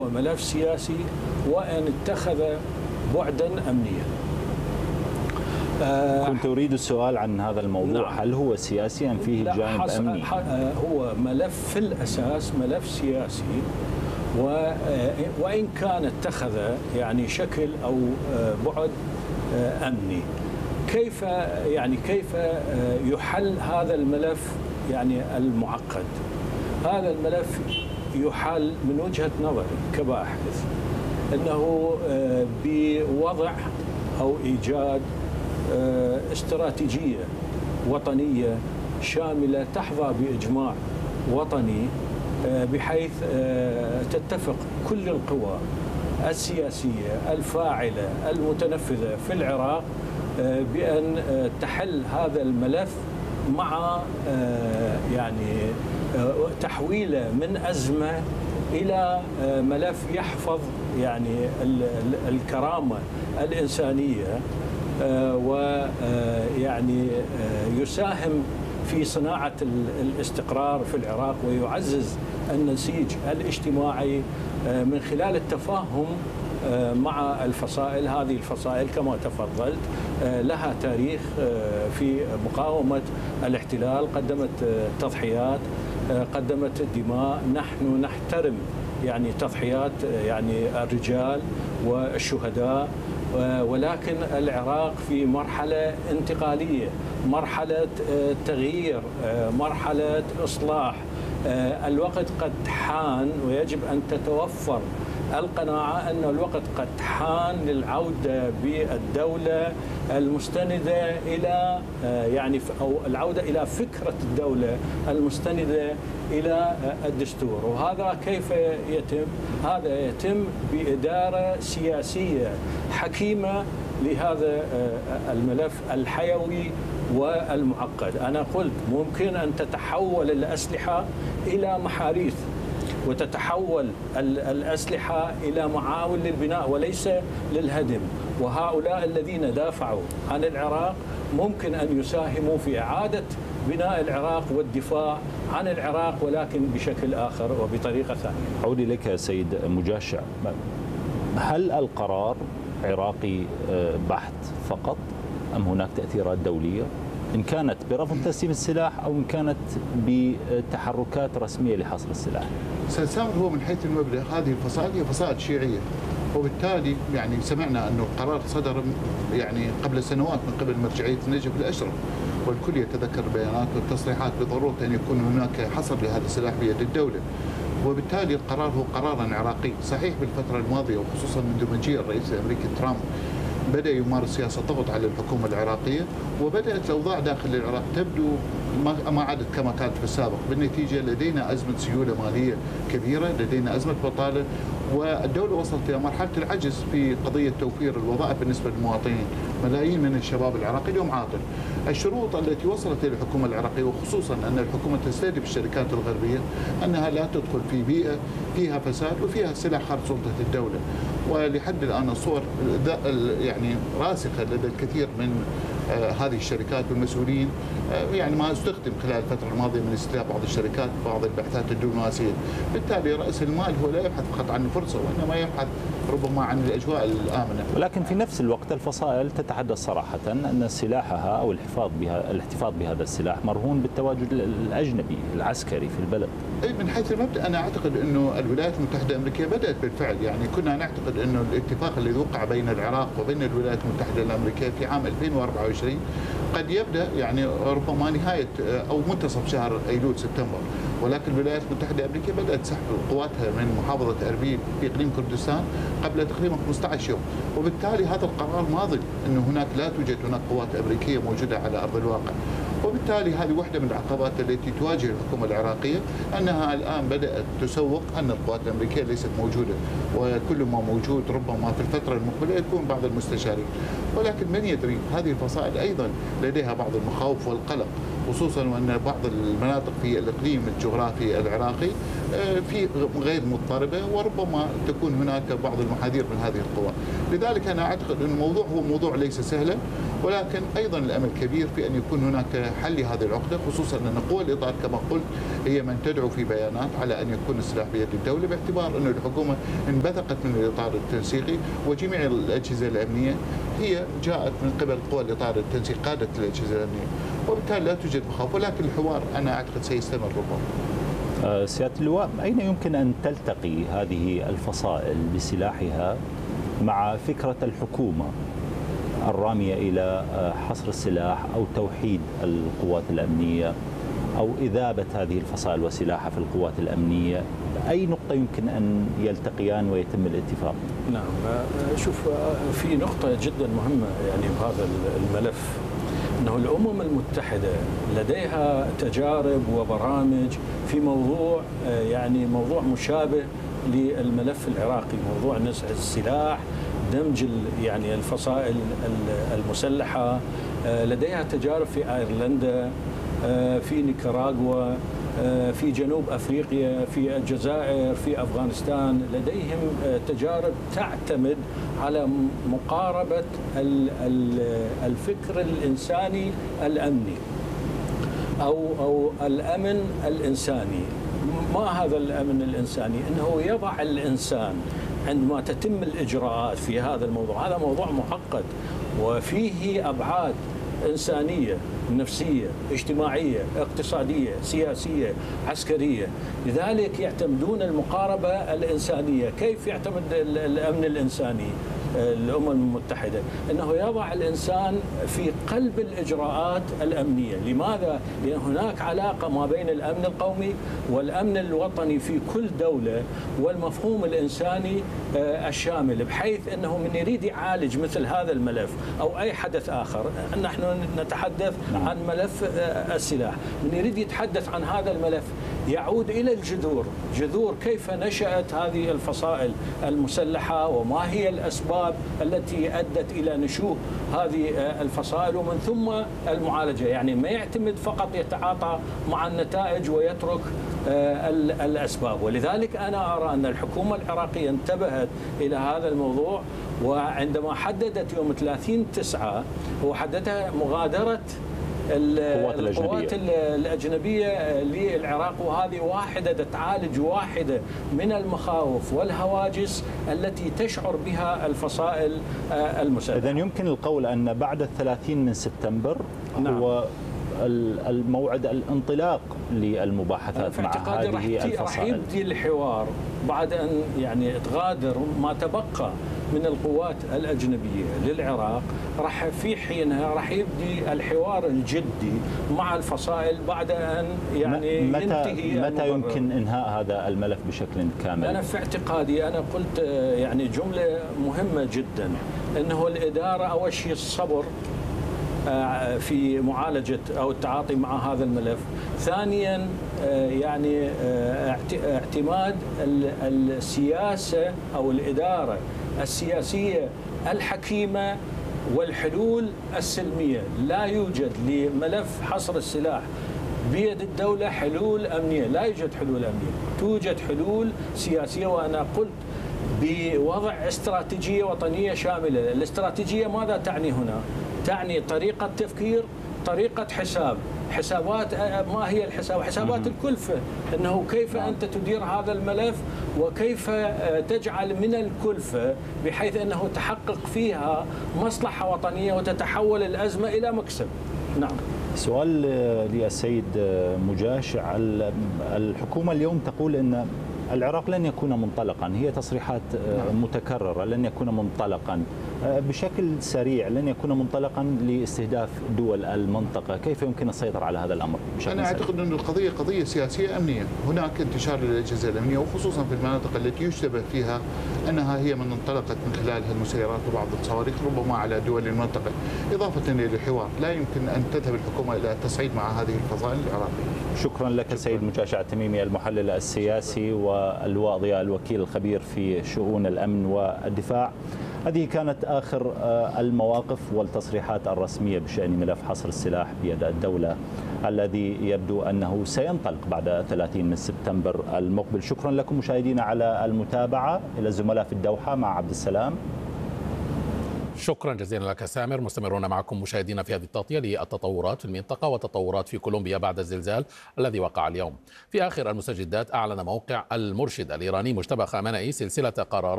ملف سياسي وأن اتخذ بعدا أمنيا. كنت أريد السؤال عن هذا الموضوع. نعم. هل هو سياسي أم فيه جانب أمني؟ هو ملف في الأساس ملف سياسي، وإن كان اتخذ يعني شكل أو بعد أمني. كيف يحل هذا الملف يعني المعقد؟ هذا الملف يحل من وجهة نظري كباحث أنه بوضع أو إيجاد استراتيجية وطنية شاملة تحظى بإجماع وطني، بحيث تتفق كل القوى السياسية الفاعلة المتنفذة في العراق بأن تحل هذا الملف مع يعني تحويله من أزمة إلى ملف يحفظ يعني الكرامة الإنسانية، ويعني يساهم في صناعة الاستقرار في العراق ويعزز النسيج الاجتماعي من خلال التفاهم مع الفصائل. هذه الفصائل كما تفضلت لها تاريخ في مقاومة الاحتلال، قدمت تضحيات، قدمت دماء. نحن نحترم يعني تضحيات يعني الرجال والشهداء، ولكن العراق في مرحلة انتقالية، مرحلة تغيير، مرحلة إصلاح. الوقت قد حان، ويجب أن تتوفر القناعة أن الوقت قد حان للعودة بالدولة المستندة إلى يعني أو العودة إلى فكرة الدولة المستندة إلى الدستور. وهذا كيف يتم؟ هذا يتم بإدارة سياسية حكيمة لهذا الملف الحيوي والمعقد. أنا قلت ممكن أن تتحول الأسلحة إلى محاريث، وتتحول الأسلحة إلى معاون للبناء وليس للهدم. وهؤلاء الذين دافعوا عن العراق ممكن أن يساهموا في إعادة بناء العراق والدفاع عن العراق، ولكن بشكل آخر وبطريقة ثانية. أعود إليك يا سيد مجاشع، هل القرار عراقي بحت فقط أم هناك تأثيرات دولية، إن كانت برفض تسليم السلاح أو إن كانت بتحركات رسمية لحصر السلاح؟ أستاذ سامر، هو من حيث المبدأ هذه الفصائل هي فصائل شيعية، وبالتالي يعني سمعنا أنه القرار صدر يعني قبل سنوات من قبل مرجعية نجف الأشرف، والكل يتذكر البيانات والتصريحات بضرورة أن يكون هناك حصر لهذا السلاح بيد الدولة. وبالتالي القرار هو قرار عراقي. صحيح بالفترة الماضية وخصوصا منذ مجيء الرئيس الأمريكي ترامب بدأ يمارس سياسة ضغط على الحكومة العراقية، وبدأت الأوضاع داخل العراق تبدو ما عادت كما كانت في السابق. بالنتيجة لدينا أزمة سيولة مالية كبيرة، لدينا أزمة بطالة، والدولة وصلت إلى مرحلة العجز في قضية توفير الوظائف بالنسبة للمواطنين. ملايين من الشباب العراقي اليوم عاطل. الشروط التي وصلت إلى الحكومة العراقية، وخصوصا أن الحكومة تستهدف الشركات الغربية أنها لا تدخل في بيئة فيها فساد وفيها سلاح خارج سلطة الدولة. ولحد الآن الصور يعني راسخة لدى الكثير من هذه الشركات والمسؤولين، يعني ما استخدم خلال الفترة الماضية من استيلاء بعض الشركات بعض البحثات الدبلوماسية. بالتالي رأس المال هو لا يبحث فقط عن الفرصة، وإنما يبحث ربما عن الأجواء الآمنة. ولكن في نفس الوقت الفصائل تتحدث صراحة أن سلاحها أو الاحتفاظ بهذا السلاح مرهون بالتواجد الأجنبي العسكري في البلد. أي من حيث المبدأ أنا أعتقد أنه الولايات المتحدة الأمريكية بدأت بالفعل. يعني كنا نعتقد أنه الاتفاق الذي وقع بين العراق وبين الولايات المتحدة الأمريكية في عام 2024 قد يبدأ يعني ربما نهاية أو منتصف شهر أيلول سبتمبر، ولكن الولايات المتحدة الأمريكية بدأت سحب قواتها من محافظة أربيل في إقليم كردستان قبل تقريبا 15 يوم. وبالتالي هذا القرار ماضي أنه هناك لا توجد هناك قوات أمريكية موجودة على أرض الواقع. وبالتالي هذه واحدة من العقبات التي تواجه الحكومة العراقية، أنها الآن بدأت تسوق أن القوات الأمريكية ليست موجودة، وكل ما موجود ربما في الفترة المقبلة يكون بعض المستشارين. ولكن من يدري، هذه الفصائل أيضا لديها بعض المخاوف والقلق، خصوصا وأن بعض المناطق في الإقليم الجغرافي العراقي في غير مضطربة، وربما تكون هناك بعض المحاذير من هذه القوى. لذلك أنا أعتقد أن الموضوع هو موضوع ليس سهلا، ولكن أيضا الأمل كبير في أن يكون هناك حل لهذه العقدة، خصوصا أن قوى الإطار كما قلت هي من تدعو في بيانات على أن يكون السلاح بيد الدولة، باعتبار أن الحكومة انبثقت من الإطار التنسيقي، وجميع الأجهزة الأمنية هي جاءت من قبل قوى الإطار التنسيقي قادة الأجهزة الأمنية، وبالتالي لا توجد مخاوف، ولكن الحوار أنا أعتقد سيستمر ربما. سيادة اللواء، أين يمكن أن تلتقي هذه الفصائل بسلاحها مع فكرة الحكومة الرامية إلى حصر السلاح أو توحيد القوات الأمنية أو إذابة هذه الفصائل وسلاحها في القوات الأمنية؟ أي نقطة يمكن أن يلتقيان ويتم الاتفاق؟ نعم، شوف، في نقطة جدا مهمة يعني بهذا الملف، أنه الأمم المتحدة لديها تجارب وبرامج في موضوع يعني موضوع مشابه للملف العراقي، موضوع نزع السلاح، دمج يعني الفصائل المسلحة. لديها تجارب في أيرلندا، في نيكاراغوا، في جنوب أفريقيا، في الجزائر، في أفغانستان. لديهم تجارب تعتمد على مقاربة الفكر الإنساني الأمني أو الأمن الإنساني. ما هذا الأمن الإنساني؟ أنه يضع الإنسان عندما تتم الإجراءات في هذا الموضوع. هذا موضوع معقد وفيه أبعاد إنسانية، نفسية، اجتماعية، اقتصادية، سياسية، عسكرية. لذلك يعتمدون المقاربة الإنسانية. كيف يعتمد الأمن الإنساني الأمم المتحدة؟ أنه يضع الإنسان في قلب الإجراءات الأمنية. لماذا؟ لأن هناك علاقة ما بين الأمن القومي والأمن الوطني في كل دولة، والمفهوم الإنساني الشامل، بحيث أنه من يريد يعالج مثل هذا الملف أو أي حدث آخر. نحن نتحدث عن ملف السلاح، من يريد يتحدث عن هذا الملف يعود إلى الجذور، جذور كيف نشأت هذه الفصائل المسلحة، وما هي الأسباب التي أدت إلى نشوء هذه الفصائل، ومن ثم المعالجة. يعني ما يعتمد فقط يتعاطى مع النتائج ويترك الأسباب. ولذلك أنا أرى أن الحكومة العراقية انتبهت إلى هذا الموضوع، وعندما حددت يوم 30/9 وحددها مغادرة القوات الأجنبية للعراق، وهذه واحدة تعالج واحدة من المخاوف والهواجس التي تشعر بها الفصائل المسلحة. إذن يمكن القول أن بعد 30 سبتمبر هو الموعد الانطلاق للمباحثات مع هذه الفصائل. راح يبدي الحوار بعد أن يعني تغادر ما تبقى من القوات الأجنبية للعراق. راح في حينها راح يبدي الحوار الجدي مع الفصائل بعد أن يعني ينتهي. متى يمكن إنهاء هذا الملف بشكل كامل؟ أنا في اعتقادي، أنا قلت يعني جملة مهمة جدا، أنه الإدارة أول شيء الصبر في معالجة أو التعاطي مع هذا الملف. ثانيا يعني اعتماد السياسة أو الإدارة السياسية الحكيمة والحلول السلمية. لا يوجد لملف حصر السلاح بيد الدولة حلول أمنية، لا يوجد حلول أمنية، توجد حلول سياسية. وأنا قلت بوضع استراتيجية وطنية شاملة. الاستراتيجية ماذا تعني هنا؟ تعني طريقة تفكير، طريقة حسابات. ما هي الحساب؟ حسابات الكلفة، أنه كيف أنت تدير هذا الملف، وكيف تجعل من الكلفة بحيث أنه تحقق فيها مصلحة وطنية وتتحول الأزمة إلى مكسب. نعم. سؤال للسيد مجاشع، الحكومة اليوم تقول أن العراق لن يكون منطلقا، هي تصريحات متكررة، لن يكون منطلقا بشكل سريع، لن يكون منطلقا لاستهداف دول المنطقة. كيف يمكن السيطرة على هذا الأمر بشكل أنا أعتقد أن القضية قضية سياسية أمنية. هناك انتشار للأجهزة الأمنية، وخصوصا في المناطق التي يشتبه فيها أنها هي من انطلقت من خلالها المسيرات وبعض الصواريخ ربما على دول المنطقة. إضافة إلى الحوار، لا يمكن أن تذهب الحكومة إلى التصعيد مع هذه الفصائل العراقية. شكرا لك سيد مجاشع التميمي، المحلل السياسي، واللواء ضياء الوكيل الخبير في شؤون الأمن والدفاع. هذه كانت آخر المواقف والتصريحات الرسمية بشأن ملف حصر السلاح بيد الدولة الذي يبدو أنه سينطلق بعد 30 من سبتمبر المقبل. شكرا لكم مشاهدينا على المتابعة. إلى الزملاء في الدوحة مع عبد السلام. شكرا جزيلا لك سامر. مستمرون معكم مشاهدينا في هذه التغطية للتطورات في المنطقة وتطورات في كولومبيا بعد الزلزال الذي وقع اليوم. في آخر المستجدات أعلن موقع المرشد الإيراني مجتبى خامنئي سلسلة قرارات